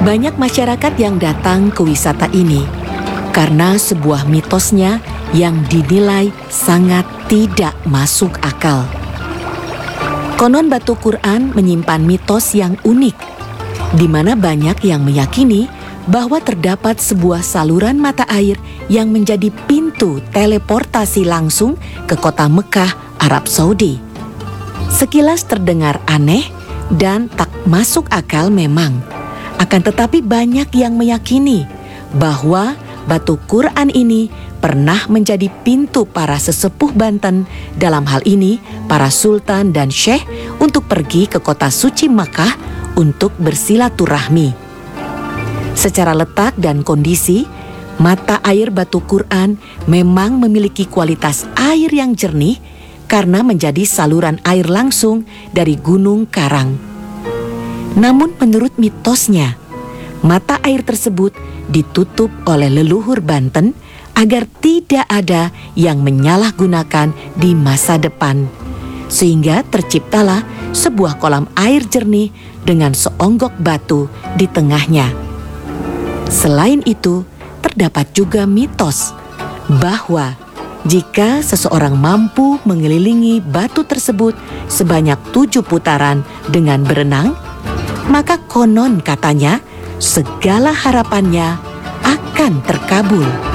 Banyak masyarakat yang datang ke wisata ini karena sebuah mitosnya yang dinilai sangat tidak masuk akal. Konon Batu Quran menyimpan mitos yang unik, di mana banyak yang meyakini bahwa terdapat sebuah saluran mata air yang menjadi pintu teleportasi langsung ke kota Mekah, Arab Saudi. Sekilas terdengar aneh dan tak masuk akal memang. Akan tetapi banyak yang meyakini bahwa Batu Quran ini pernah menjadi pintu para sesepuh Banten, dalam hal ini para sultan dan syekh, untuk pergi ke kota suci Makkah untuk bersilaturahmi. Secara letak dan kondisi, mata air Batu Quran memang memiliki kualitas air yang jernih karena menjadi saluran air langsung dari Gunung Karang. Namun menurut mitosnya, mata air tersebut ditutup oleh leluhur Banten agar tidak ada yang menyalahgunakan di masa depan. Sehingga terciptalah sebuah kolam air jernih dengan seonggok batu di tengahnya. Selain itu, terdapat juga mitos bahwa jika seseorang mampu mengelilingi batu tersebut sebanyak 7 putaran dengan berenang, maka konon katanya segala harapannya akan terkabul.